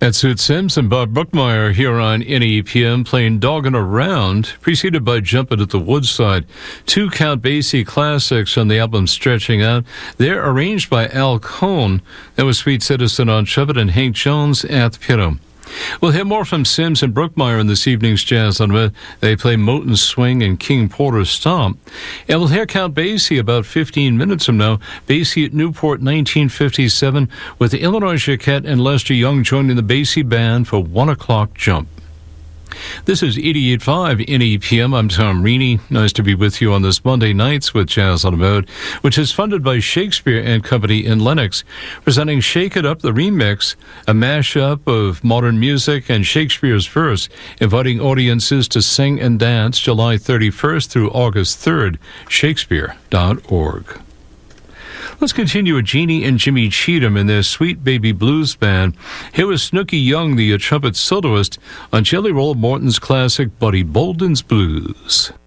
That's Sue Sims and Bob Brookmeyer here on NEPM playing Doggin' Around, preceded by Jumpin' at the Woodside. Two Count Basie classics on the album Stretching Out. They're arranged by Al Cohn. That was Sweet Citizen on trumpet and Hank Jones at the piano. We'll hear more from Sims and Brookmeyer in this evening's Jazz on Red. They play Moten Swing and King Porter's Stomp. And we'll hear Count Basie about 15 minutes from now. Basie at Newport 1957 with Illinois Jacquet and Lester Young joining the Basie Band for 1 o'clock jump. This is 88.5 NEPM. I'm Tom Reaney. Nice to be with you on this Monday nights with Jazz on the Road, which is funded by Shakespeare and Company in Lenox, presenting Shake It Up, the remix, a mashup of modern music and Shakespeare's verse, inviting audiences to sing and dance July 31st through August 3rd, shakespeare.org. Let's continue with Jeannie and Jimmy Cheatham and their Sweet Baby Blues Band. Here was Snooky Young, the trumpet soloist, on Jelly Roll Morton's classic Buddy Bolden's Blues.